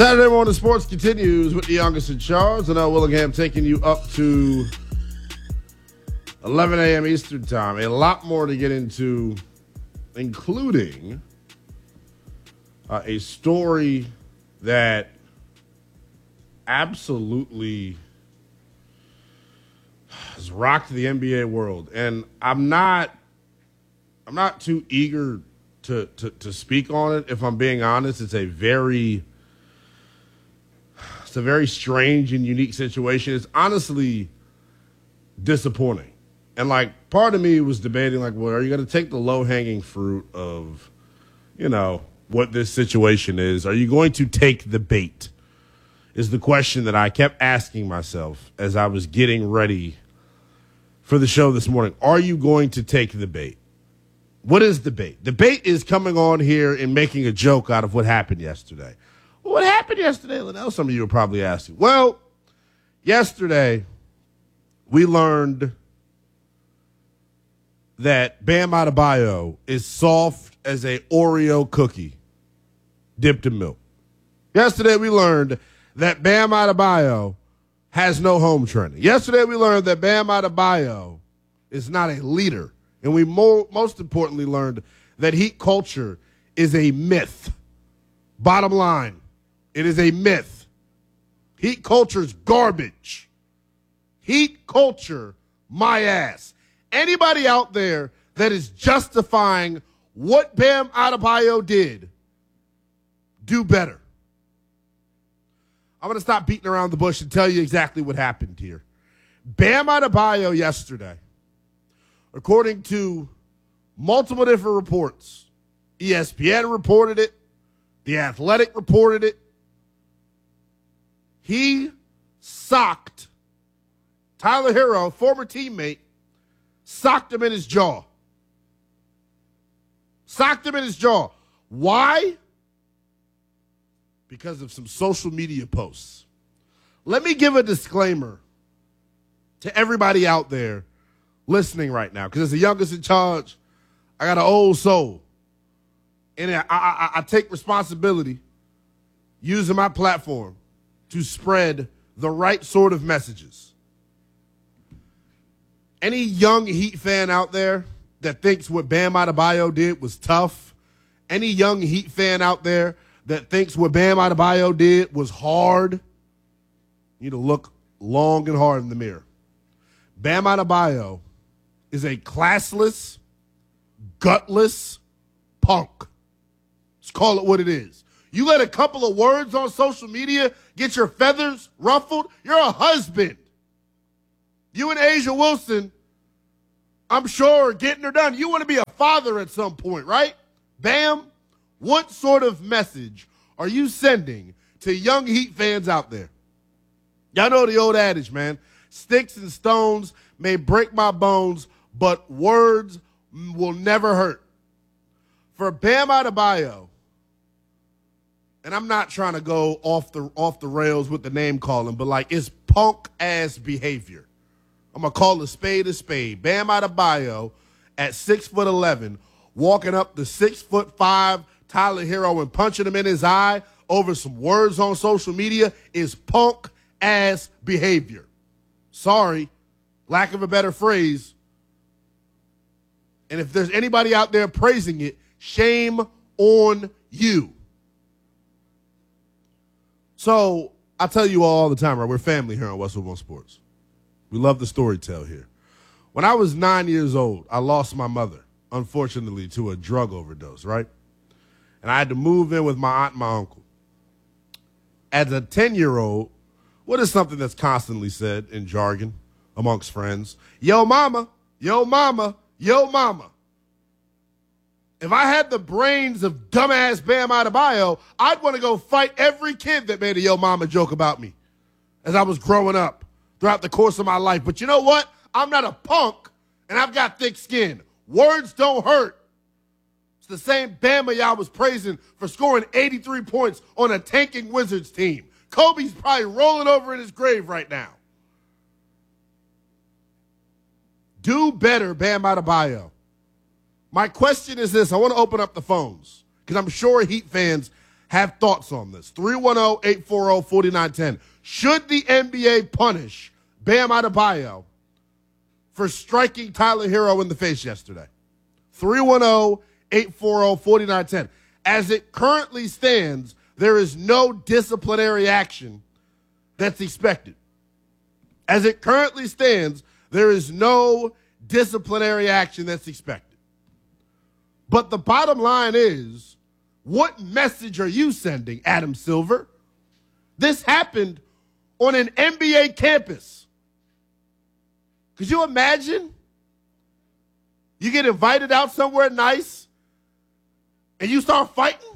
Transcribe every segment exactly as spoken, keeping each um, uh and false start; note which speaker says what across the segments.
Speaker 1: Saturday Morning Sports continues with the youngest in charge. And now Willingham taking you up to eleven a.m. Eastern time. A lot more to get into, including uh, a story that absolutely has rocked the N B A world. And I'm not I'm not too eager to, to, to speak on it. If I'm being honest, it's a very It's a very strange and unique situation. It's honestly disappointing. And, like, part of me was debating, like, well, are you going to take the low-hanging fruit of, you know, what this situation is? Are you going to take the bait? Is the question that I kept asking myself as I was getting ready for the show this morning. Are you going to take the bait? What is the bait? The bait is coming on here and making a joke out of what happened yesterday. What happened yesterday, Linnell? Some of you are probably asking. Well, yesterday we learned that Bam Adebayo is soft as a Oreo cookie dipped in milk. Yesterday we learned that Bam Adebayo has no home training. Yesterday we learned that Bam Adebayo is not a leader. And we mo- most importantly learned that Heat culture is a myth. Bottom line. It is a myth. Heat culture's garbage. Heat culture, my ass. Anybody out there that is justifying what Bam Adebayo did, do better. I'm going to stop beating around the bush and tell you exactly what happened here. Bam Adebayo yesterday, according to multiple different reports, E S P N reported it, The Athletic reported it, he socked Tyler Herro, former teammate, socked him in his jaw. Socked him in his jaw. Why? Because of some social media posts. Let me give a disclaimer to everybody out there listening right now, because as the youngest in charge, I got an old soul. And I, I, I take responsibility using my platform to spread the right sort of messages. Any young Heat fan out there that thinks what Bam Adebayo did was tough, any young Heat fan out there that thinks what Bam Adebayo did was hard, you need to look long and hard in the mirror. Bam Adebayo is a classless, gutless punk. Let's call it what it is. You let a couple of words on social media get your feathers ruffled, you're a husband. You and Asia Wilson, I'm sure, are getting her done. You want to be a father at some point, right? Bam, what sort of message are you sending to young Heat fans out there? Y'all know the old adage, man. Sticks and stones may break my bones, but words will never hurt. For Bam Adebayo, and I'm not trying to go off the off the rails with the name calling, but like it's punk ass behavior. I'm gonna call a spade a spade. Bam Adebayo at six foot eleven, walking up the six foot five Tyler Herro and punching him in his eye over some words on social media is punk ass behavior. Sorry, lack of a better phrase. And if there's anybody out there praising it, shame on you. So I tell you all, all the time, right? We're family here on West One Sports. We love the storytell here. When I was nine years old, I lost my mother, unfortunately, to a drug overdose, right? And I had to move in with my aunt and my uncle. As a ten-year-old, what is something that's constantly said in jargon amongst friends? Yo, mama, yo, mama, yo, mama. If I had the brains of dumbass Bam Adebayo, I'd want to go fight every kid that made a yo mama joke about me as I was growing up throughout the course of my life. But you know what? I'm not a punk, and I've got thick skin. Words don't hurt. It's the same Bama y'all was praising for scoring eighty-three points on a tanking Wizards team. Kobe's probably rolling over in his grave right now. Do better, Bam Adebayo. My question is this. I want to open up the phones because I'm sure Heat fans have thoughts on this. three one zero, eight four zero, four nine one zero. Should the N B A punish Bam Adebayo for striking Tyler Hero in the face yesterday? three one zero, eight four zero, four nine one zero. As it currently stands, there is no disciplinary action that's expected. As it currently stands, there is no disciplinary action that's expected. But the bottom line is, what message are you sending, Adam Silver? This happened on an N B A campus. Could you imagine? You get invited out somewhere nice and you start fighting?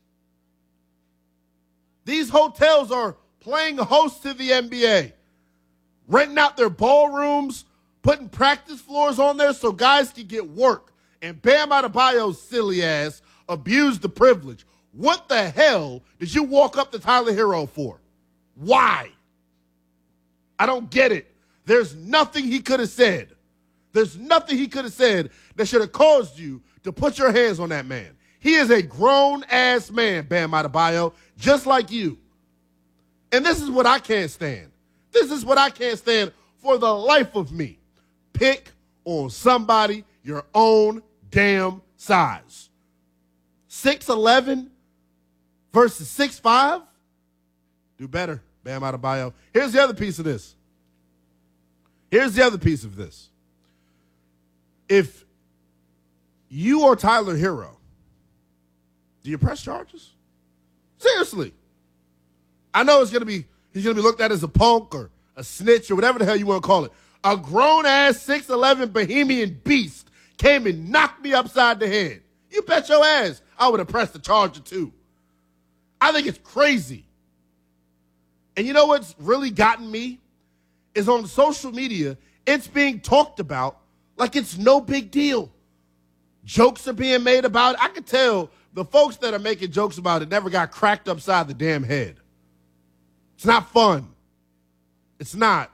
Speaker 1: These hotels are playing host to the N B A, renting out their ballrooms, putting practice floors on there so guys can get work. And Bam Adebayo's silly ass abused the privilege. What the hell did you walk up to Tyler Hero for? Why? I don't get it. There's nothing he could have said. There's nothing he could have said that should have caused you to put your hands on that man. He is a grown-ass man, Bam Adebayo, just like you. And this is what I can't stand. This is what I can't stand for the life of me. Pick on somebody your own damn size. six eleven versus six five? Do better, Bam Adebayo. Here's the other piece of this. Here's the other piece of this. If you are Tyler Hero, do you press charges? Seriously. I know it's gonna be he's gonna be looked at as a punk or a snitch or whatever the hell you want to call it. A grown-ass six eleven Bohemian beast came and knocked me upside the head. You bet your ass I would have pressed the charge or two. I think it's crazy. And you know what's really gotten me? Is on social media, it's being talked about like it's no big deal. Jokes are being made about it. I can tell the folks that are making jokes about it never got cracked upside the damn head. It's not fun. It's not.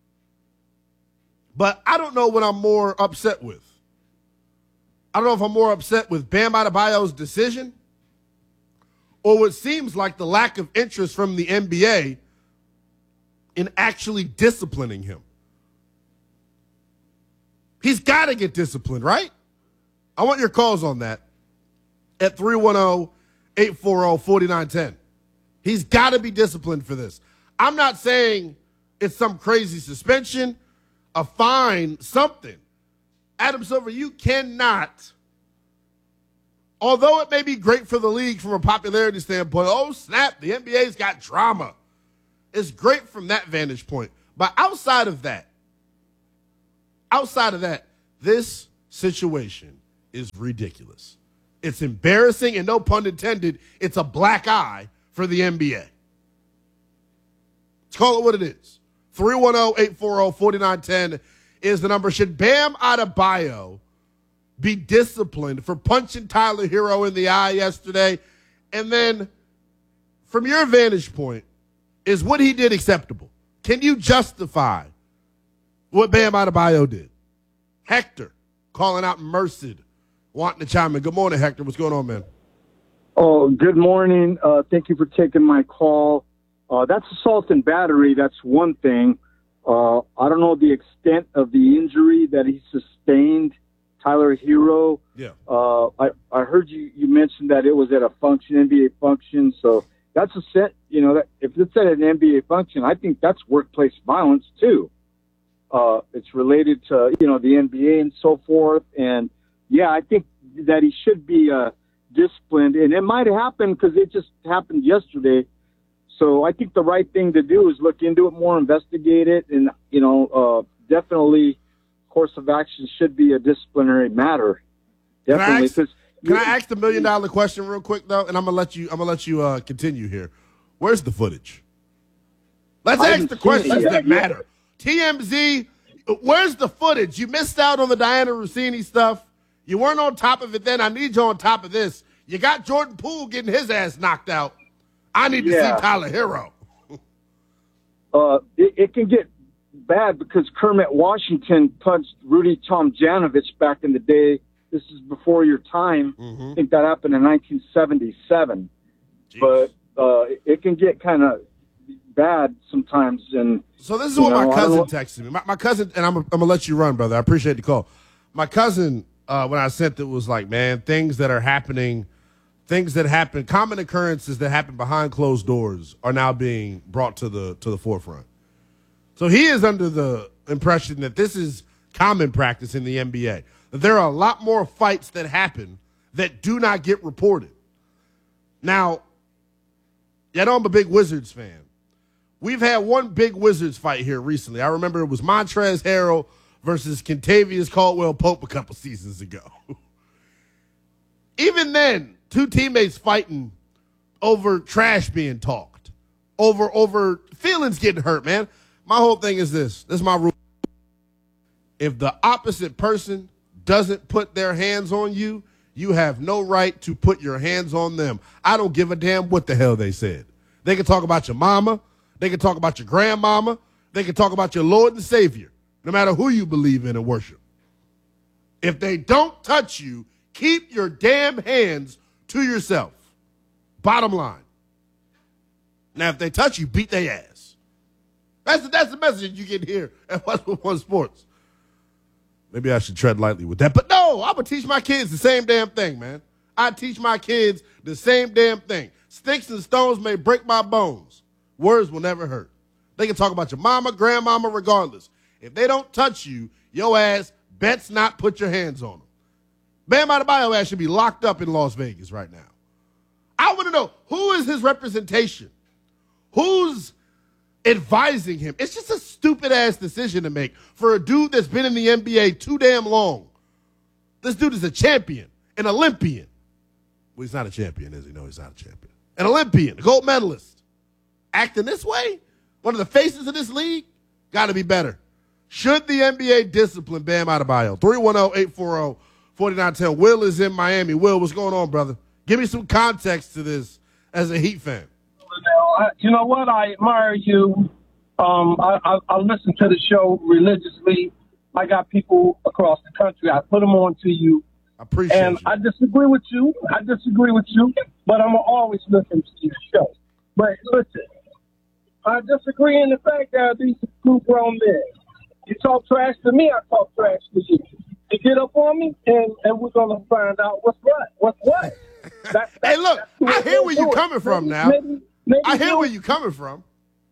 Speaker 1: But I don't know what I'm more upset with. I don't know if I'm more upset with Bam Adebayo's decision or what seems like the lack of interest from the N B A in actually disciplining him. He's got to get disciplined, right? I want your calls on that at three one zero, eight four zero, four nine one zero. He's got to be disciplined for this. I'm not saying it's some crazy suspension, a fine, something. Adam Silver, you cannot, although it may be great for the league from a popularity standpoint, oh snap, the N B A's got drama. It's great from that vantage point. But outside of that, outside of that, this situation is ridiculous. It's embarrassing, and no pun intended, it's a black eye for the N B A. Let's call it what it is. three one zero, eight four zero, four nine one zero is the number. Should Bam Adebayo be disciplined for punching Tyler Hero in the eye yesterday? And then, from your vantage point, is what he did acceptable? Can you justify what Bam Adebayo did? Hector calling out Merced, wanting to chime in. Good morning, Hector. What's going on, man?
Speaker 2: Oh, good morning. Uh, thank you for taking my call. Uh, that's assault and battery. That's one thing. Uh, I don't know the extent of the injury that he sustained, Tyler Hero.
Speaker 1: Yeah.
Speaker 2: Uh, I, I heard you, you mentioned that it was at a function, N B A function. So that's a set, you know, that if it's at an N B A function, I think that's workplace violence too. Uh, it's related to, you know, the N B A and so forth. And yeah, I think that he should be, uh, disciplined, and it might happen because it just happened yesterday. So I think the right thing to do is look into it more, investigate it, and, you know, uh, definitely course of action should be a disciplinary matter. Definitely.
Speaker 1: Can I ask, can I ask the million dollar question real quick though? And I'm gonna let you. I'm gonna let you uh, continue here. Where's the footage? Let's ask the questions that matter. T M Z, where's the footage? You missed out on the Diana Rossini stuff. You weren't on top of it then. I need you on top of this. You got Jordan Poole getting his ass knocked out. I need to yeah. see Tyler Hero.
Speaker 2: uh, it, it can get bad because Kermit Washington punched Rudy Tomjanovich back in the day. This is before your time. Mm-hmm. I think that happened in nineteen seventy-seven.
Speaker 1: Jeez.
Speaker 2: but uh, it, it can get kind of bad sometimes. And
Speaker 1: so this is what
Speaker 2: know,
Speaker 1: my cousin
Speaker 2: know,
Speaker 1: texted me. My, my cousin, and I'm, I'm gonna let you run, brother. I appreciate the call. My cousin, uh, when I sent it, was like, man, things that are happening, things that happen, common occurrences that happen behind closed doors are now being brought to the to the forefront. So he is under the impression that this is common practice in the N B A. That there are a lot more fights that happen that do not get reported. Now, I know I'm a big Wizards fan. We've had one big Wizards fight here recently. I remember it was Montrezl Harrell versus Kentavious Caldwell-Pope a couple seasons ago. Even then, two teammates fighting over trash being talked, over over feelings getting hurt, man. My whole thing is this. This is my rule. If the opposite person doesn't put their hands on you, you have no right to put your hands on them. I don't give a damn what the hell they said. They can talk about your mama. They can talk about your grandmama. They can talk about your Lord and Savior, no matter who you believe in and worship. If they don't touch you, keep your damn hands to yourself. Bottom line. Now, if they touch you, beat their ass. That's the, that's the message you get here at West One Sports. Maybe I should tread lightly with that. But no, I'm going to teach my kids the same damn thing, man. I teach my kids the same damn thing. Sticks and stones may break my bones. Words will never hurt. They can talk about your mama, grandmama, regardless. If they don't touch you, your ass bets not put your hands on them. Bam Adebayo ass should be locked up in Las Vegas right now. I want to know, who is his representation? Who's advising him? It's just a stupid-ass decision to make for a dude that's been in the N B A too damn long. This dude is a champion, an Olympian. Well, he's not a champion, is he? No, he's not a champion. An Olympian, a gold medalist. Acting this way? One of the faces of this league? Got to be better. Should the N B A discipline Bam Adebayo? three one zero, eight four zero, four nine one zero. Will is in Miami. Will, what's going on, brother? Give me some context to this as a Heat fan.
Speaker 3: You know what? I admire you. Um, I, I, I listen to the show religiously. I got people across the country. I put them on to you.
Speaker 1: I appreciate
Speaker 3: and
Speaker 1: you.
Speaker 3: I disagree with you. I disagree with you, but I'm always listen to your show. But listen, I disagree in the fact that these two grown men. You talk trash to me, I talk trash to you. You get up on me, and, and we're going to find out what's what. What's what? That,
Speaker 1: hey, look, I hear where you're coming from now.
Speaker 3: Maybe, maybe
Speaker 1: I hear
Speaker 3: you,
Speaker 1: where you're coming from.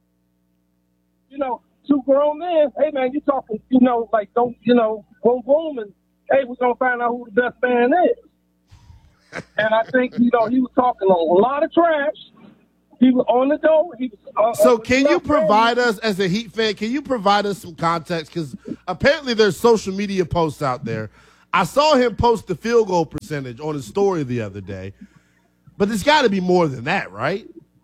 Speaker 3: You know, two grown men, hey, man, you talking, you know, like, don't, you know, boom, boom, and, hey, we're going to find out who the best man is. And I think, you know, he was talking a lot of trash. He was on the door. He was, uh,
Speaker 1: so
Speaker 3: uh,
Speaker 1: can you provide
Speaker 3: man.
Speaker 1: us, as a Heat fan, can you provide us some context? Because apparently there's social media posts out there. I saw him post the field goal percentage on his story the other day. But there's got to be more than that, right?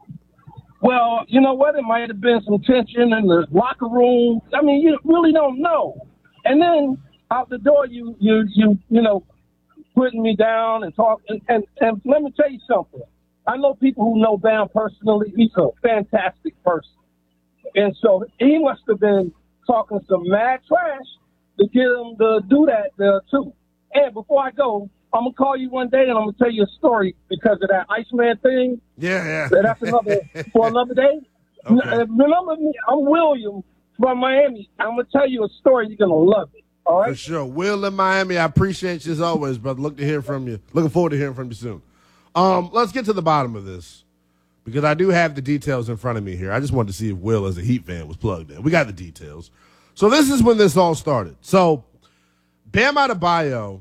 Speaker 3: Well, you know what? It might have been some tension in the locker room. I mean, you really don't know. And then out the door, you you you you know, putting me down and talk. And, and, and let me tell you something. I know people who know Bam personally. He's a fantastic person. And so he must have been talking some mad trash to get him to do that there too. And before I go, I'm going to call you one day and I'm going to tell you a story because of that Iceman thing.
Speaker 1: Yeah, yeah.
Speaker 3: So that's another, for another day.
Speaker 1: Okay.
Speaker 3: Remember me, I'm William from Miami. I'm going to tell you a story. You're going to love it. All right?
Speaker 1: For sure. Will in Miami, I appreciate you as always, brother. Look to hear from you. Looking forward to hearing from you soon. Um, let's get to the bottom of this because I do have the details in front of me here. I just wanted to see if Will, as a Heat fan, was plugged in. We got the details. So this is when this all started. So Bam Adebayo,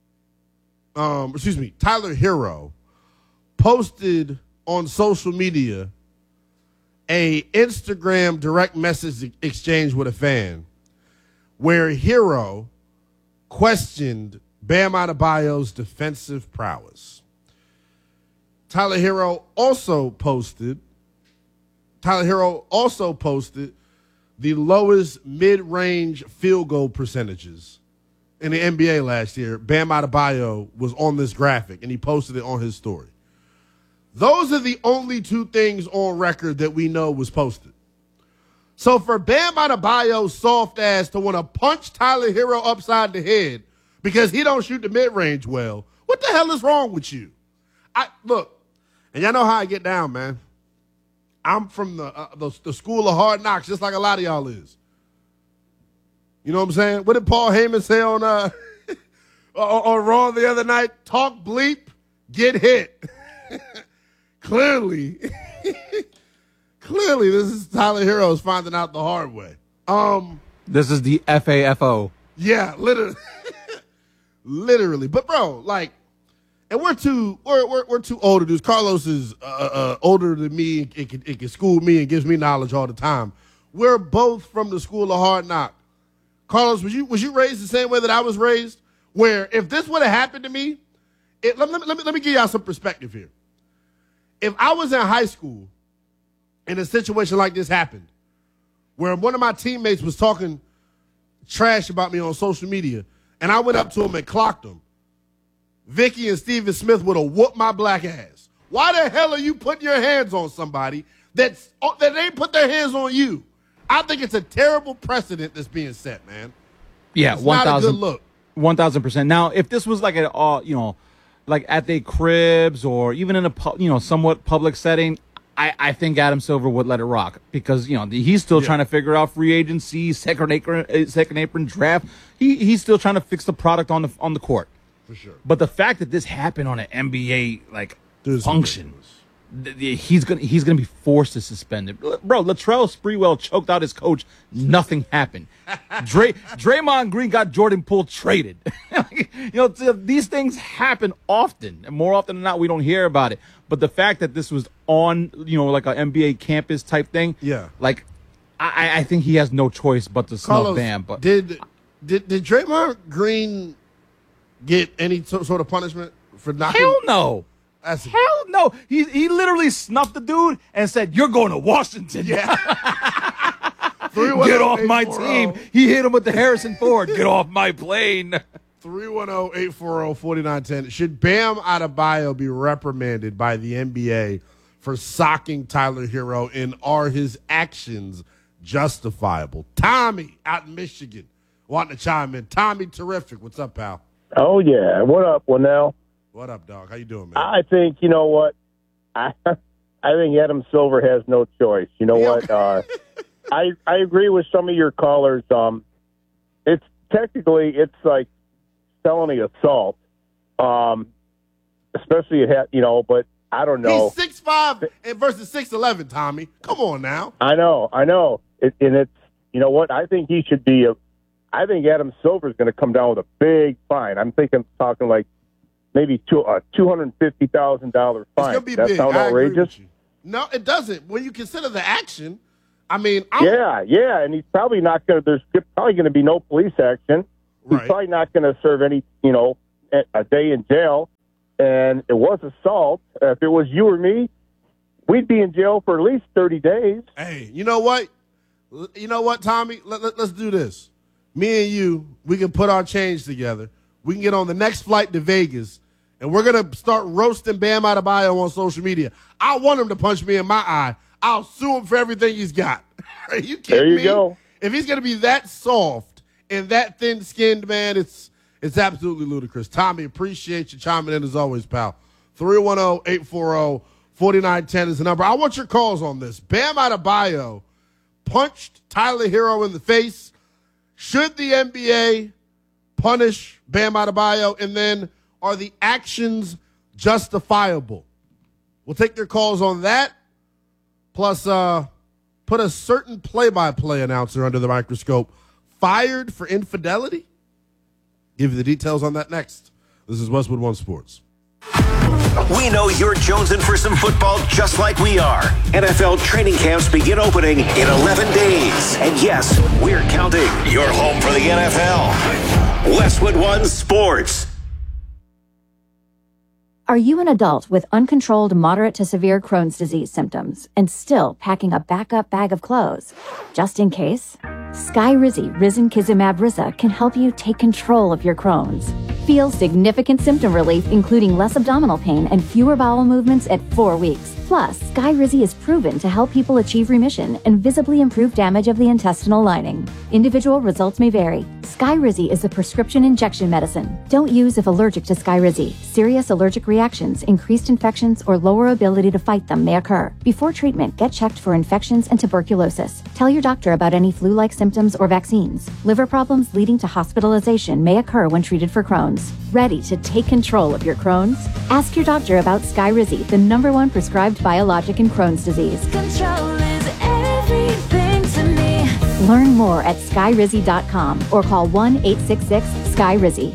Speaker 1: um, excuse me, Tyler Herro posted on social media a Instagram direct message exchange with a fan where Herro questioned Bam Adebayo's defensive prowess. Tyler Herro also posted, Tyler Herro also posted the lowest mid-range field goal percentages in the N B A last year. Bam Adebayo was on this graphic, and he posted it on his story. Those are the only two things on record that we know was posted. So for Bam Adebayo's soft ass to want to punch Tyler Herro upside the head because he don't shoot the mid-range well, what the hell is wrong with you? I look, And y'all know how I get down, man. I'm from the, uh, the the school of hard knocks, just like a lot of y'all is. You know what I'm saying? What did Paul Heyman say on uh, on Raw the other night? Talk bleep, get hit. Clearly, clearly, this is Tyler Herro's finding out the hard way. Um,
Speaker 4: this is the F A F O.
Speaker 1: Yeah, literally, literally. But bro, like, and we're too we're we're, we're too older dudes. Carlos is uh, uh, older than me. It can it can school me and gives me knowledge all the time. We're both from the school of hard knock. Carlos, was you was you raised the same way that I was raised? Where if this would have happened to me, it, let, let, let me let me give y'all some perspective here. If I was in high school and a situation like this happened, where one of my teammates was talking trash about me on social media, and I went up to him and clocked him, Vicky and Steven Smith would have whooped my black ass. Why the hell are you putting your hands on somebody that's, that they put their hands on you? I think it's a terrible precedent that's being set, man.
Speaker 4: Yeah,
Speaker 1: it's
Speaker 4: one
Speaker 1: not a
Speaker 4: thousand
Speaker 1: good look.
Speaker 4: One thousand percent. Now, if this was like a, uh, you know, like at their cribs or even in a pu- you know somewhat public setting, I, I think Adam Silver would let it rock because you know he's still yeah. trying to figure out free agency, second apron, second apron draft. He he's still trying to fix the product on the on the court.
Speaker 1: For sure.
Speaker 4: But the fact that this happened on an N B A like
Speaker 1: There's
Speaker 4: function. He's gonna he's gonna be forced to suspend it, bro. Latrell Sprewell choked out his coach. Nothing happened. Dray Draymond Green got Jordan Poole traded. you know these things happen often, and more often than not, we don't hear about it. But the fact that this was on you know like an N B A campus type thing,
Speaker 1: yeah,
Speaker 4: like I, I think he has no choice but to
Speaker 1: Carlos,
Speaker 4: snub Bam. But
Speaker 1: did did did Draymond Green get any sort of punishment for knocking?
Speaker 4: Hell no.
Speaker 1: That's
Speaker 4: Hell no. He he literally snuffed the dude and said, "You're going to Washington."
Speaker 1: Yeah.
Speaker 4: Get off my team. He hit him with the Harrison Ford. Get off my plane.
Speaker 1: three one zero, eight four zero, four nine one zero. Should Bam Adebayo be reprimanded by the N B A for socking Tyler Herro, and are his actions justifiable? Tommy out in Michigan wanting to chime in. Tommy, terrific. What's up, pal?
Speaker 5: Oh, yeah. What up, Winnell?
Speaker 1: What up, dog? How you doing, man?
Speaker 5: I think, you know what, I I think Adam Silver has no choice. You know
Speaker 1: yeah.
Speaker 5: what? Uh, I I agree with some of your callers. Um, it's technically, it's like felony assault, um, especially, you know, but I don't know.
Speaker 1: He's six five versus six eleven, Tommy. Come on now.
Speaker 5: I know, I know. It, and it's, you know what, I think he should be, a, I think Adam Silver is going to come down with a big fine. I'm thinking, talking like, maybe two a two hundred fifty thousand dollar fine.
Speaker 1: It's gonna be
Speaker 5: that
Speaker 1: big.
Speaker 5: sound
Speaker 1: I agree
Speaker 5: outrageous?
Speaker 1: with you. No, it doesn't. When you consider the action, I mean, I'm,
Speaker 5: yeah, yeah, and he's probably not going to. There's probably going to be no police action. He's
Speaker 1: right.
Speaker 5: probably not going to serve any, you know, a day in jail. And it was assault. Uh, if it was you or me, we'd be in jail for at least thirty days.
Speaker 1: Hey, you know what? You know what, Tommy? Let, let, let's do this. Me and you, we can put our change together. We can get on the next flight to Vegas. And we're going to start roasting Bam Adebayo on social media. I want him to punch me in my eye. I'll sue him for everything he's got. Are you kidding
Speaker 5: There you
Speaker 1: me?
Speaker 5: go.
Speaker 1: If he's going to be that soft and that thin-skinned, man, it's it's absolutely ludicrous. Tommy, appreciate you chiming in as always, pal. three one zero, eight four zero, four nine one zero is the number. I want your calls on this. Bam Adebayo punched Tyler Herro in the face. Should the N B A punish Bam Adebayo? And then, are the actions justifiable? We'll take your calls on that. Plus, uh, put a certain play-by-play announcer under the microscope. Fired for infidelity? Give you the details on that next. This is Westwood One Sports.
Speaker 6: We know you're jonesing for some football just like we are. N F L training camps begin opening in eleven days. And yes, we're counting. You're home for the N F L. Westwood One Sports.
Speaker 7: Are you an adult with uncontrolled moderate to severe Crohn's disease symptoms and still packing a backup bag of clothes? Just in case, Skyrizi Risankizumab Riza can help you take control of your Crohn's. Feel significant symptom relief, including less abdominal pain and fewer bowel movements at four weeks. Plus, Skyrizi is proven to help people achieve remission and visibly improve damage of the intestinal lining. Individual results may vary. Skyrizi is a prescription injection medicine. Don't use if allergic to Skyrizi. Serious allergic reactions, increased infections, or lower ability to fight them may occur. Before treatment, get checked for infections and tuberculosis. Tell your doctor about any flu-like symptoms or vaccines. Liver problems leading to hospitalization may occur when treated for Crohn's. Ready to take control of your Crohn's? Ask your doctor about Skyrizi, the number one prescribed biologic in Crohn's disease.
Speaker 8: Control is everything to me.
Speaker 7: Learn more at skyrizi dot com or call one eight six six sky rizi.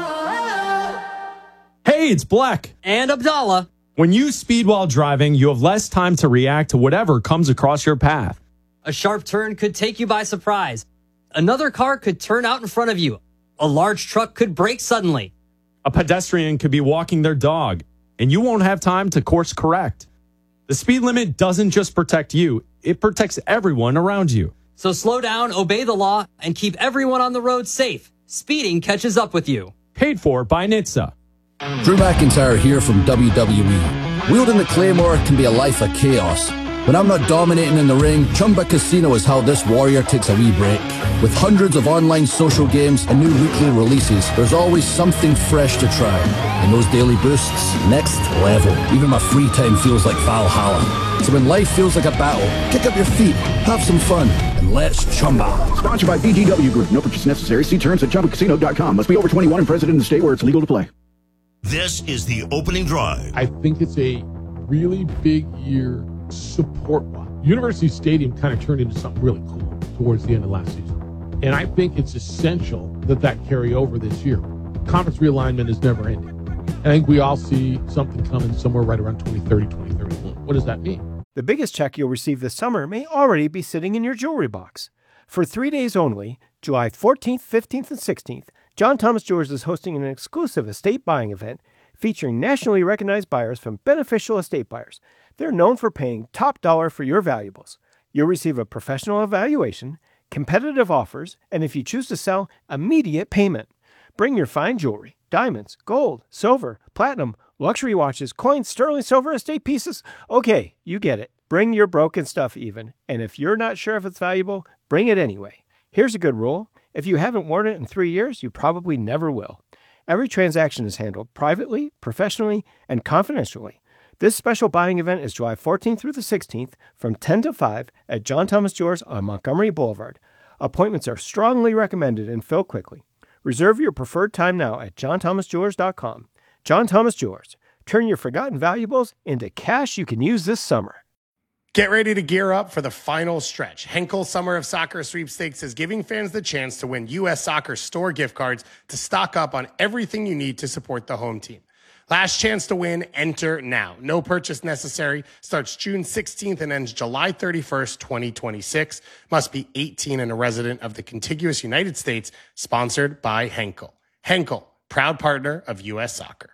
Speaker 9: Hey, it's Black.
Speaker 10: And Abdallah.
Speaker 9: When you speed while driving, you have less time to react to whatever comes across your path.
Speaker 10: A sharp turn could take you by surprise. Another car could turn out in front of you. A large truck could brake suddenly.
Speaker 9: A pedestrian could be walking their dog, and you won't have time to course correct. The speed limit doesn't just protect you, it protects everyone around you.
Speaker 10: So slow down, obey the law, and keep everyone on the road safe. Speeding catches up with you.
Speaker 9: Paid for by N H T S A.
Speaker 11: Drew McIntyre here from W W E. Wielding the Claymore can be a life of chaos. When I'm not dominating in the ring, Chumba Casino is how this warrior takes a wee break. With hundreds of online social games and new weekly releases, there's always something fresh to try. And those daily boosts, next level. Even my free time feels like Valhalla. So when life feels like a battle, kick up your feet, have some fun, and let's chumba.
Speaker 12: Sponsored by B G W Group. No purchase necessary. See terms at chumba casino dot com. Must be over twenty-one and present in the state where it's legal to play.
Speaker 13: This is the opening drive.
Speaker 14: I think it's a really big year support-wise. University Stadium kind of turned into something really cool towards the end of last season. And I think it's essential that that carry over this year. Conference realignment is never ending. I think we all see something coming somewhere right around twenty thirty, twenty thirty-one. What does that mean?
Speaker 15: The biggest check you'll receive this summer may already be sitting in your jewelry box. For three days only, July fourteenth, fifteenth, and sixteenth, John Thomas Jewelers is hosting an exclusive estate buying event featuring nationally recognized buyers from Beneficial Estate Buyers. They're known for paying top dollar for your valuables. You'll receive a professional evaluation, competitive offers, and if you choose to sell, immediate payment. Bring your fine jewelry, diamonds, gold, silver, platinum, luxury watches, coins, sterling silver, estate pieces. Okay, you get it. Bring your broken stuff even, and if you're not sure if it's valuable, bring it anyway. Here's a good rule. If you haven't worn it in three years, you probably never will. Every transaction is handled privately, professionally, and confidentially. This special buying event is July fourteenth through the sixteenth from ten to five at John Thomas Jewelers on Montgomery Boulevard. Appointments are strongly recommended and fill quickly. Reserve your preferred time now at john thomas jewelers dot com. John Thomas Jewelers. Turn your forgotten valuables into cash you can use this summer.
Speaker 16: Get ready to gear up for the final stretch. Henkel Summer of Soccer Sweepstakes is giving fans the chance to win U S Soccer store gift cards to stock up on everything you need to support the home team. Last chance to win, enter now. No purchase necessary. Starts June sixteenth and ends July thirty-first, twenty twenty-six. Must be eighteen and a resident of the contiguous United States. Sponsored by Henkel. Henkel, proud partner of U S Soccer.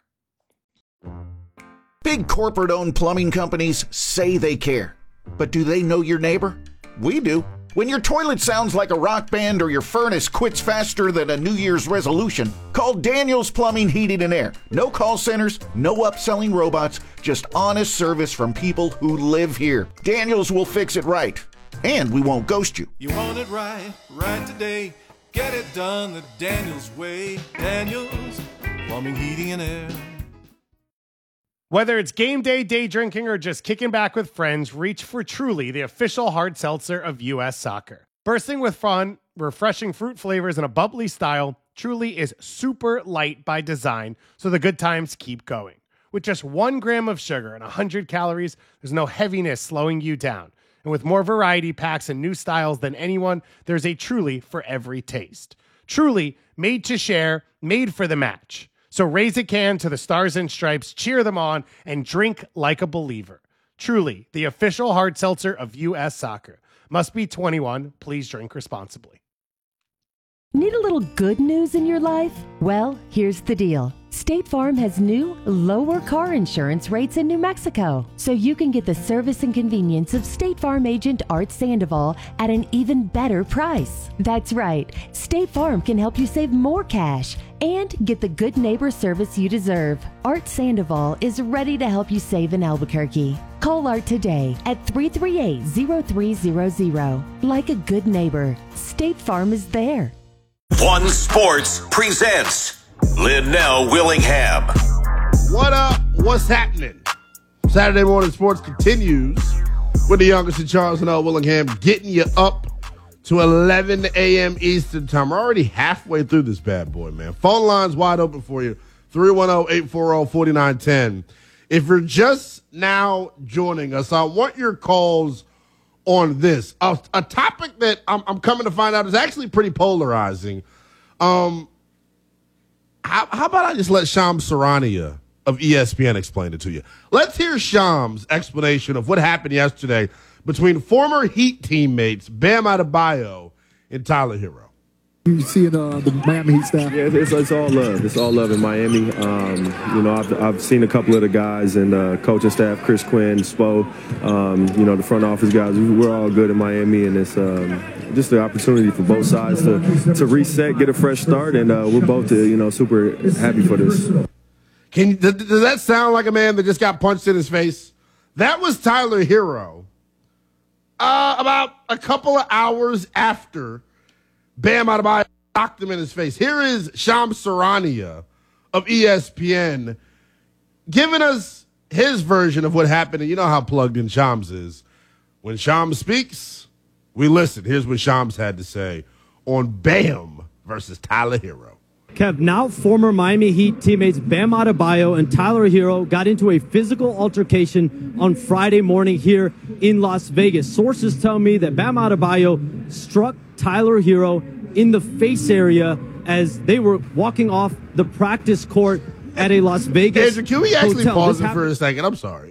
Speaker 13: Big corporate-owned plumbing companies say they care. But do they know your neighbor? We do. When your toilet sounds like a rock band or your furnace quits faster than a New Year's resolution, call Daniels Plumbing, Heating, and Air. No call centers, no upselling robots, just honest service from people who live here. Daniels will fix it right, and we won't ghost you.
Speaker 17: You want it right, right today. Get it done the Daniels way. Daniels Plumbing, Heating, and Air.
Speaker 16: Whether it's game day, day drinking, or just kicking back with friends, reach for Truly, the official hard seltzer of U S Soccer. Bursting with fun, refreshing fruit flavors, and a bubbly style, Truly is super light by design, so the good times keep going. With just one gram of sugar and one hundred calories, there's no heaviness slowing you down. And with more variety packs and new styles than anyone, there's a Truly for every taste. Truly, made to share, made for the match. So raise a can to the Stars and Stripes, cheer them on, and drink like a believer. Truly, the official hard seltzer of U S Soccer. Must be twenty-one. Please drink responsibly.
Speaker 18: Need a little good news in your life? Well, here's the deal. State Farm has new, lower car insurance rates in New Mexico, so you can get the service and convenience of State Farm agent Art Sandoval at an even better price. That's right, State Farm can help you save more cash and get the good neighbor service you deserve. Art Sandoval is ready to help you save in Albuquerque. Call Art today at three three eight, zero three zero zero. Like a good neighbor, State Farm is there.
Speaker 6: One Sports presents Linnell Willingham.
Speaker 1: What up? What's happening? Saturday Morning Sports continues with the youngest in Charles and L. Willingham, getting you up to eleven a.m. Eastern time. We're already halfway through this bad boy, man. Phone lines wide open for you. three one zero, eight four zero, four nine one zero. If you're just now joining us, I want your calls on this. A, a topic that I'm, I'm coming to find out is actually pretty polarizing. Um, how, how about I just let Shams Charania of E S P N explain it to you? Let's hear Shams' explanation of what happened yesterday between former Heat teammates Bam Adebayo and Tyler Hero.
Speaker 19: You seeing uh, the Miami Heat staff?
Speaker 20: Yeah, it's, it's all love. It's all love in Miami. Um, you know, I've, I've seen a couple of the guys and uh, coaching staff, Chris Quinn, Spo, um, you know, the front office guys. We're all good in Miami, and it's um, just the opportunity for both sides to, to reset, get a fresh start, and uh, we're both, uh, you know, super happy for this.
Speaker 1: Can does, does that sound like a man that just got punched in his face? That was Tyler Hero. Uh, about a couple of hours after Bam Adebayo knocked him in his face. Here is Shams Charania of E S P N giving us his version of what happened. And you know how plugged in Shams is. When Shams speaks, we listen. Here's what Shams had to say on Bam versus Tyler Hero.
Speaker 21: Kev, now former Miami Heat teammates Bam Adebayo and Tyler Hero got into a physical altercation on Friday morning here in Las Vegas. Sources tell me that Bam Adebayo struck Tyler Hero in the face area as they were walking off the practice court at a Las Vegas
Speaker 1: Andrew, can we actually
Speaker 21: hotel.
Speaker 1: pause
Speaker 21: This
Speaker 1: it for a second? I'm sorry.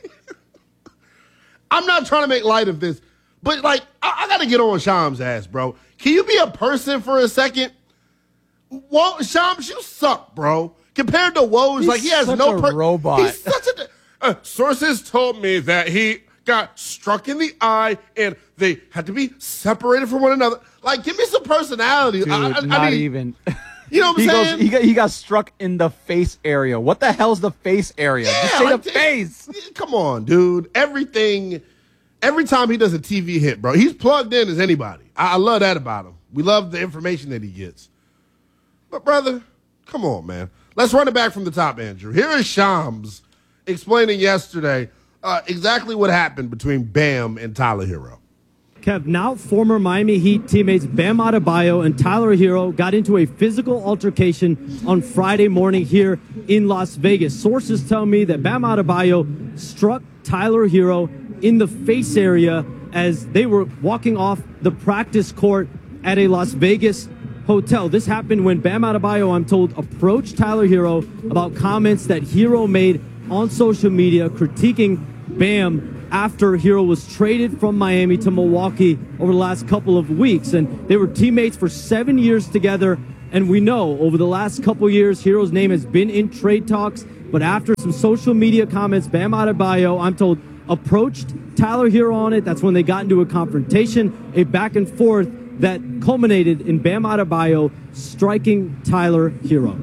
Speaker 1: I'm not trying to make light of this, but, like, I, I got to get on Shams' ass, bro. Can you be a person for a second? Whoa, Shams, you suck, bro. Compared to Woj,
Speaker 4: He's
Speaker 1: like, he has
Speaker 4: such
Speaker 1: no
Speaker 4: a
Speaker 1: per-
Speaker 4: robot.
Speaker 1: He's such a. Uh, sources told me that he got struck in the eye and they had to be separated from one another. Like, give me some personality.
Speaker 4: Dude,
Speaker 1: I, I,
Speaker 4: not
Speaker 1: I mean,
Speaker 4: even.
Speaker 1: You know what I'm
Speaker 4: he
Speaker 1: saying?
Speaker 4: Goes, he, got, he got struck in the face area. What the hell's the face area?
Speaker 1: Yeah,
Speaker 4: Just say
Speaker 1: like,
Speaker 4: the face.
Speaker 1: Come on, dude. Everything, every time he does a T V hit, bro, he's plugged in as anybody. I, I love that about him. We love the information that he gets. But, brother, come on, man. Let's run it back from the top, Andrew. Here is Shams explaining yesterday uh, exactly what happened between Bam and Tyler Hero.
Speaker 21: Kev, now former Miami Heat teammates Bam Adebayo and Tyler Hero got into a physical altercation on Friday morning here in Las Vegas. Sources tell me that Bam Adebayo struck Tyler Hero in the face area as they were walking off the practice court at a Las Vegas hotel. This happened when Bam Adebayo, I'm told, approached Tyler Hero about comments that Hero made on social media critiquing Bam after Hero was traded from Miami to Milwaukee over the last couple of weeks. And they were teammates for seven years together. And we know over the last couple years, Hero's name has been in trade talks. But after some social media comments, Bam Adebayo, I'm told, approached Tyler Hero on it. That's when they got into a confrontation, a back and forth that culminated in Bam Adebayo striking Tyler Hero.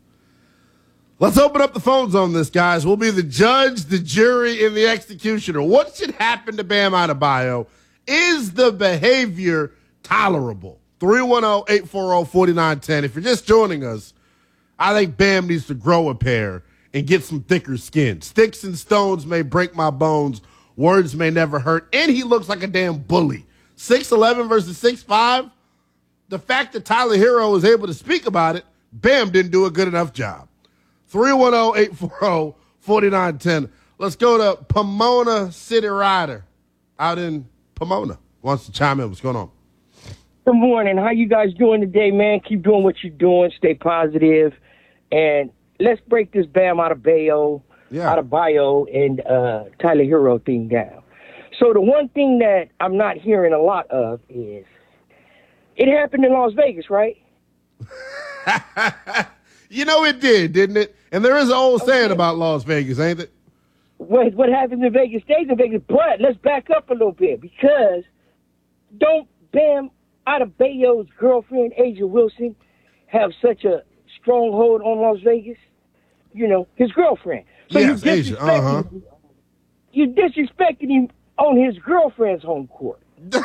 Speaker 1: Let's open up the phones on this, guys. We'll be the judge, the jury, and the executioner. What should happen to Bam Adebayo? Is the behavior tolerable? three one zero, eight four zero, four nine one zero. If you're just joining us, I think Bam needs to grow a pair and get some thicker skin. Sticks and stones may break my bones. Words may never hurt. And he looks like a damn bully. six eleven versus six five. The fact that Tyler Hero was able to speak about it, Bam didn't do a good enough job. three one zero, eight four zero, four nine one zero. Let's go to Pomona City Rider out in Pomona. Wants to chime in. What's going on?
Speaker 22: Good morning. How you guys doing today, man? Keep doing what you're doing. Stay positive. And let's break this Bam Adebayo,
Speaker 1: yeah.
Speaker 22: Adebayo and uh, Tyler Hero thing down. So the one thing that I'm not hearing a lot of is it happened in Las Vegas, right?
Speaker 1: You know it did, didn't it? And there is an old okay. saying about Las Vegas, ain't it?
Speaker 22: What, what happens in Vegas stays in Vegas. But let's back up a little bit, because don't Bam Adebayo's girlfriend, Asia Wilson, have such a stronghold on Las Vegas? You know, his girlfriend. So
Speaker 1: yes,
Speaker 22: you're
Speaker 1: Asia, uh-huh.
Speaker 22: You're disrespecting him on his girlfriend's home court.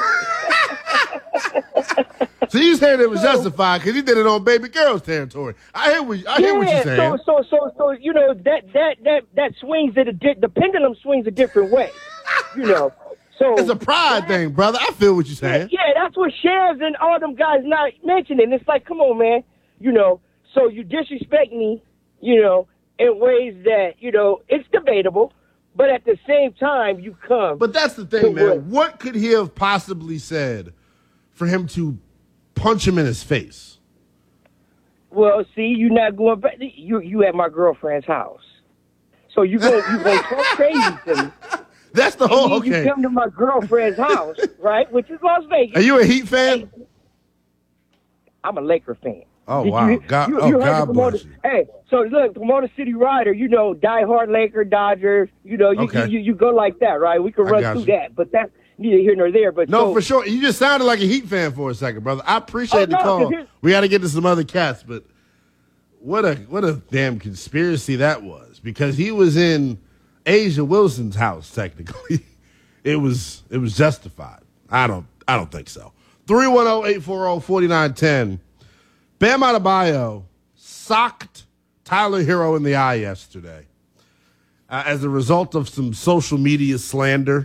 Speaker 1: So you saying it was justified because he did it on baby girl's territory. I hear what, I hear
Speaker 22: yeah,
Speaker 1: what you're saying.
Speaker 22: So, so, so, so, you know, that that that that swings at a di- the pendulum swings a different way. You know, so
Speaker 1: it's a pride that, thing, brother. I feel what you're saying.
Speaker 22: Yeah, yeah, that's what Shams and all them guys not mentioning. It's like, come on, man. You know, so you disrespect me, you know, in ways that, you know, it's debatable, but at the same time, you come.
Speaker 1: But that's the thing, man. What? what could he have possibly said for him to punch him in his face?
Speaker 22: Well, see, you're not going back. You you at my girlfriend's house, so you go you go talk crazy to me.
Speaker 1: That's the whole.
Speaker 22: And then
Speaker 1: okay.
Speaker 22: You come to my girlfriend's house, right? Which is Las Vegas.
Speaker 1: Are you a Heat fan?
Speaker 22: I'm a Laker fan.
Speaker 1: Oh
Speaker 22: Did
Speaker 1: wow!
Speaker 22: You,
Speaker 1: God,
Speaker 22: you,
Speaker 1: oh,
Speaker 22: you
Speaker 1: God
Speaker 22: Pomona,
Speaker 1: bless you.
Speaker 22: Hey, so look, Pomona City Rider, you know, diehard Laker, Dodgers. You know, you
Speaker 1: okay.
Speaker 22: you, you go like that, right? We can run through you. that, but that's neither here nor there. But
Speaker 1: no,
Speaker 22: so,
Speaker 1: for sure. You just sounded like a Heat fan for a second, brother. I appreciate
Speaker 22: oh,
Speaker 1: the
Speaker 22: no,
Speaker 1: call. We got to get to some other cats, but what a what a damn conspiracy that was, because he was in Asia Wilson's house. Technically, it was it was justified. I don't I don't think so. three one zero, eight four zero, four nine one zero. Bam Adebayo socked Tyler Hero in the eye yesterday uh, as a result of some social media slander.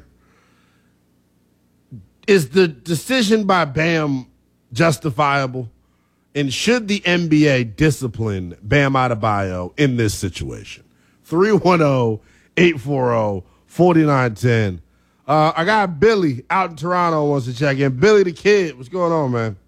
Speaker 1: Is the decision by Bam justifiable? And should the N B A discipline Bam Adebayo in this situation? three one zero, eight four zero, four nine one zero. Uh, I got Billy out in Toronto wants to check in. Billy the Kid, what's going on, man?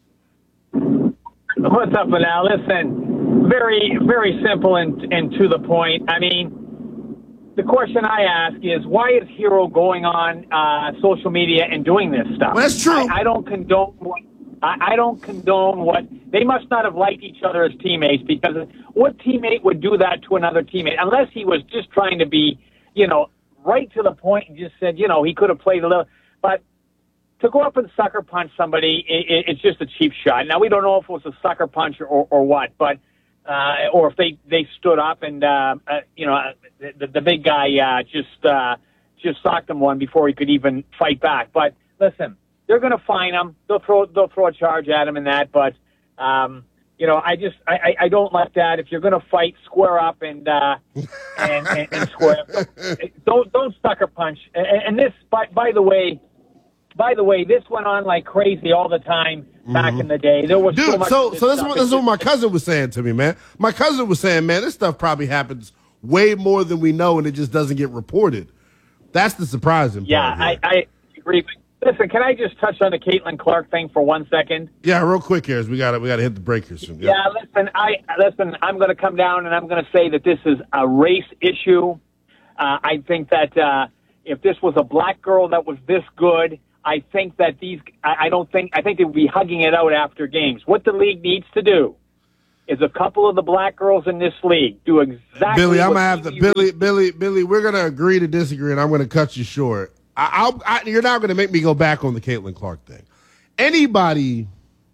Speaker 2: What's up, Manal? Listen, very, very simple and, and to the point. I mean, the question I ask is, why is Hero going on uh, social media and doing this stuff?
Speaker 1: Well, that's true.
Speaker 2: I, I don't condone what I, I don't condone what they must not have liked each other as teammates, because what teammate would do that to another teammate unless he was just trying to be, you know, right to the point and just said, you know, he could have played a little, but. To go up and sucker punch somebody, it, it's just a cheap shot. Now, we don't know if it was a sucker punch or, or what, but uh, or if they, they stood up and, uh, uh, you know, the, the big guy uh, just uh, just socked him one before he could even fight back. But, listen, they're going to fine him. They'll throw they'll throw a charge at him and that. But, um, you know, I just I, I don't like that. If you're going to fight, square up and, uh, and, and, and square up. Don't, don't sucker punch. And, and this, by, by the way, By the way, this went on like crazy all the time back mm-hmm. in the day. There was
Speaker 1: Dude,
Speaker 2: so much.
Speaker 1: So,
Speaker 2: this
Speaker 1: so this,
Speaker 2: stuff.
Speaker 1: what, this is what my cousin was saying to me, man. My cousin was saying, man, this stuff probably happens way more than we know, and it just doesn't get reported. That's the surprising
Speaker 2: yeah,
Speaker 1: part.
Speaker 2: Yeah, I, I agree. But listen, can I just touch on the Caitlin Clark thing for one second?
Speaker 1: Yeah, real quick here, as we got we got to hit the break here soon.
Speaker 2: Yeah, yeah listen, I listen. I'm going to come down and I'm going to say that this is a race issue. Uh, I think that uh, if this was a black girl that was this good. I think that these, I, I don't think, I think they would be hugging it out after games. What the league needs to do is a couple of the black girls in this league do exactly
Speaker 1: Billy, I'm
Speaker 2: what
Speaker 1: going to have the, Billy, Billy, Billy, we're going to agree to disagree, and I'm going to cut you short. I, I'll, I, you're not going to make me go back on the Caitlin Clark thing. Anybody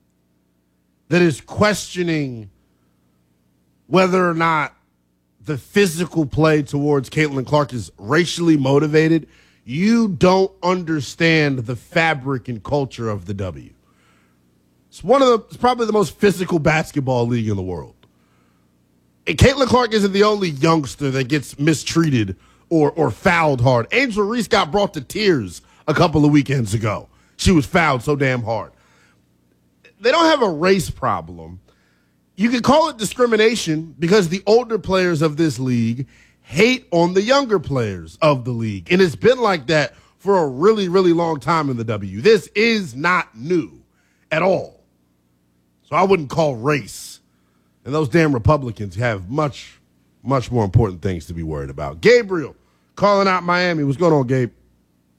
Speaker 1: that is questioning whether or not the physical play towards Caitlin Clark is racially motivated, you don't understand the fabric and culture of the W. It's one of the, it's probably the most physical basketball league in the world. And Caitlin Clark isn't the only youngster that gets mistreated or or fouled hard. Angel Reese got brought to tears a couple of weekends ago. She was fouled so damn hard. They don't have a race problem. You can call it discrimination because the older players of this league hate on the younger players of the league. And it's been like that for a really, really long time in the W. This is not new at all. So I wouldn't call race. And those damn Republicans have much, much more important things to be worried about. Gabriel, calling out Miami. What's going on, Gabe?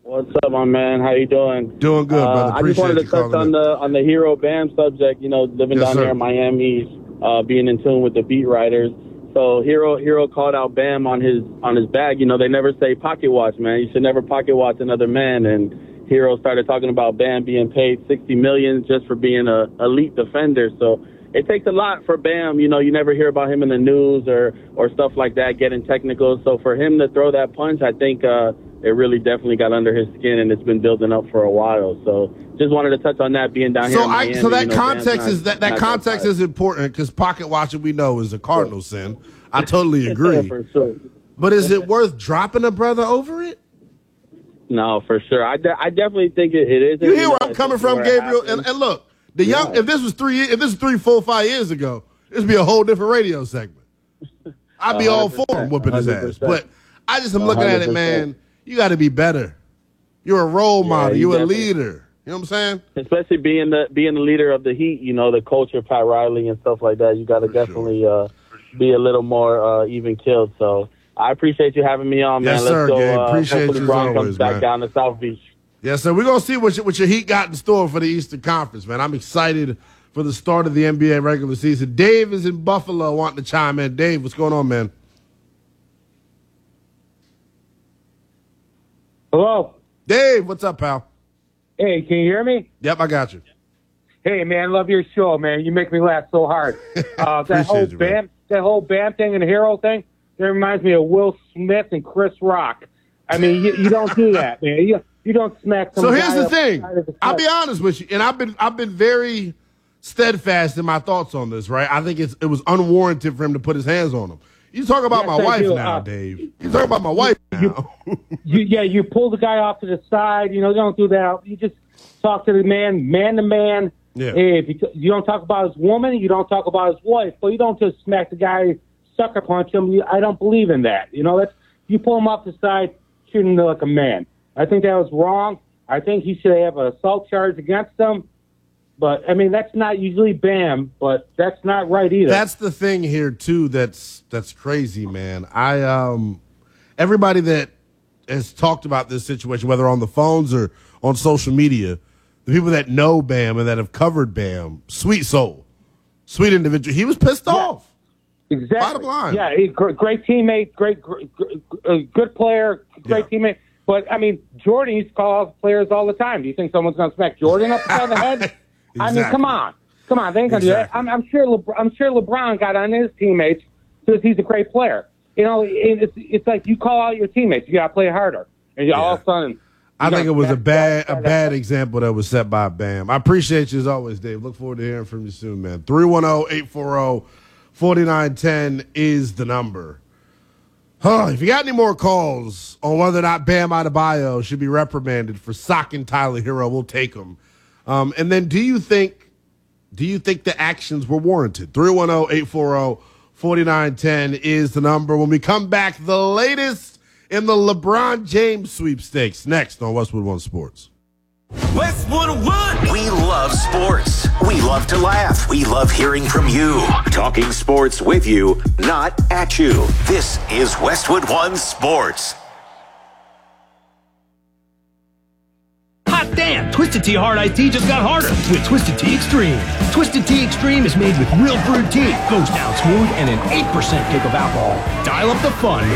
Speaker 3: What's up, my man? How you doing?
Speaker 1: Doing good, brother.
Speaker 3: Uh, I just wanted to touch on
Speaker 1: in.
Speaker 3: the on the Hero Bam subject. You know, living
Speaker 1: Yes,
Speaker 3: down
Speaker 1: sir.
Speaker 3: here in Miami, uh, being in tune with the beat writers. So Hero Hero called out Bam on his on his bag. You know, they never say pocket watch, man. You should never pocket watch another man. And Hero started talking about Bam being paid sixty million dollars just for being a elite defender. So it takes a lot for Bam. You know, you never hear about him in the news or or stuff like that, getting technical. So for him to throw that punch, I think uh, it really definitely got under his skin, and it's been building up for a while. So just wanted to touch on that, being down here
Speaker 1: So
Speaker 3: in
Speaker 1: I,
Speaker 3: Miami.
Speaker 1: so that
Speaker 3: you know,
Speaker 1: context
Speaker 3: Bam's not-
Speaker 1: is that that
Speaker 3: not
Speaker 1: context
Speaker 3: bad.
Speaker 1: is important because pocket watching we know is a cardinal sin. I totally agree.
Speaker 3: For sure.
Speaker 1: But is it worth dropping a brother over it?
Speaker 3: No, for sure. I, de- I definitely think it, it is.
Speaker 1: You hear
Speaker 3: know,
Speaker 1: where I'm
Speaker 3: it's
Speaker 1: coming
Speaker 3: just
Speaker 1: from,
Speaker 3: where it
Speaker 1: Gabriel?
Speaker 3: happens.
Speaker 1: And, and look, the young.
Speaker 3: Yeah.
Speaker 1: If this was three, if this was three, four, five years ago, this would be a whole different radio segment. I'd be all for him whooping his ass. But I just am looking at it, man. You got to be better. You're a role
Speaker 3: Yeah,
Speaker 1: model.
Speaker 3: you
Speaker 1: You're a
Speaker 3: definitely-
Speaker 1: leader. You know what I'm saying?
Speaker 3: Especially being the being the leader of the Heat, you know, the culture, Pat Riley and stuff like that. You got to definitely uh, be a little more uh, even killed. So I appreciate you having me on, man.
Speaker 1: Yes,
Speaker 3: Let's
Speaker 1: sir,
Speaker 3: go.
Speaker 1: Gabe.
Speaker 3: Uh,
Speaker 1: Appreciate
Speaker 3: hopefully
Speaker 1: you as
Speaker 3: Bron
Speaker 1: always,
Speaker 3: comes back
Speaker 1: man.
Speaker 3: down to South Beach.
Speaker 1: Yes, sir. We're going to see what your, what your Heat got in store for the Eastern Conference, man. I'm excited for the start of the N B A regular season. Dave is in Buffalo wanting to chime in. Dave, what's going on, man?
Speaker 5: Hello.
Speaker 1: Dave, what's up, pal?
Speaker 5: Hey, can you hear me?
Speaker 1: Yep, I got you.
Speaker 5: Hey, man, love your show, man. You make me laugh so hard. Uh, that whole
Speaker 1: Appreciate you, man.
Speaker 5: Bam, that whole Bam thing and the Hero thing, that reminds me of Will Smith and Chris Rock. I mean, you, you don't do that, man. You you don't smack. Some
Speaker 1: So here's
Speaker 5: guy
Speaker 1: the
Speaker 5: up
Speaker 1: thing.
Speaker 5: side of the
Speaker 1: I'll be
Speaker 5: chest.
Speaker 1: honest with you, and I've been I've been very steadfast in my thoughts on this, right? I think it's it was unwarranted for him to put his hands on him. You talk about
Speaker 5: Yes,
Speaker 1: my
Speaker 5: I
Speaker 1: wife
Speaker 5: do.
Speaker 1: now,
Speaker 5: Uh,
Speaker 1: Dave. You talk about my wife now.
Speaker 5: You, yeah, you pull the guy off to the side. You know, don't do that. You just talk to the man, man to man.
Speaker 1: Yeah.
Speaker 5: Hey, if you, t- you don't talk about his woman, you don't talk about his wife, but you don't just smack the guy, sucker punch him. You, I don't believe in that. You know, that's you pull him off the side, treat him like a man. I think that was wrong. I think he should have an assault charge against him. But I mean, that's not usually Bam, but that's not right either.
Speaker 1: That's the thing here too. That's that's crazy, man. I um, everybody that has talked about this situation, whether on the phones or on social media, the people that know Bam and that have covered Bam, sweet soul, sweet individual. He was pissed off.
Speaker 5: Exactly.
Speaker 1: Bottom line.
Speaker 5: Yeah, he, gr- great teammate, great, gr- gr- uh, good player, great teammate. But I mean, Jordan used to call out players all the time. Do you think someone's going to smack Jordan up the head? I mean,
Speaker 1: Exactly.
Speaker 5: come on, come on, they ain't gonna
Speaker 1: Exactly.
Speaker 5: do that. I'm, I'm sure. LeBron, I'm sure LeBron got on his teammates because he's a great player. You know, it, it's it's like you call out your teammates. You got to play harder, and you all of a sudden.
Speaker 1: I
Speaker 5: you
Speaker 1: think
Speaker 5: know,
Speaker 1: it was a
Speaker 5: that-
Speaker 1: bad
Speaker 5: that-
Speaker 1: a bad example that was set by Bam. I appreciate you as always, Dave. Look forward to hearing from you soon, man. three one zero, eight four zero, four nine one zero is the number. Huh, if you got any more calls on whether or not Bam Adebayo should be reprimanded for socking Tyler Hero, we'll take them. Um, and then do you think do you think the actions were warranted? three one zero, eight four zero, four nine one zero is the number. When we come back, the latest in the LeBron James sweepstakes next on Westwood One Sports.
Speaker 6: Westwood One. We love sports. We love to laugh. We love hearing from you. Talking sports with you, not at you. This is Westwood One Sports.
Speaker 23: Hot damn! Twisted Tea Hard Iced Tea just got harder with Twisted Tea Extreme. Twisted Tea Extreme is made with real brewed tea, goes down smooth, and an eight percent kick of alcohol. Dial up the fun